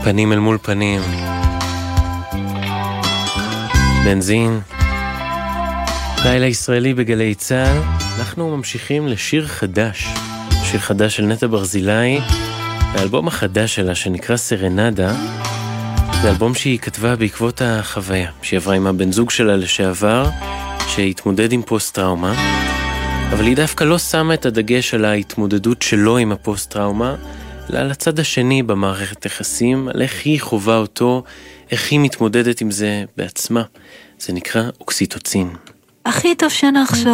פנים אל מול פנים. בנזין. לילה ישראלי בגלי צהל. אנחנו ממשיכים לשיר חדש. שיר חדש של נטע ברזילי. האלבום החדש שלה שנקרא סרנדה. זה אלבום שהיא כתבה בעקבות החוויה שהיא עברה עם הבן זוג שלה לשעבר, שהתמודד עם פוסט-טראומה. אבל היא דווקא לא שמה את הדגש על ההתמודדות שלו עם הפוסט-טראומה, אלא על הצד השני במערכת יחסים, על איך היא חובה אותו, איך היא מתמודדת עם זה בעצמה. זה נקרא אוקסיטוצין. הכי טוב שנחשוב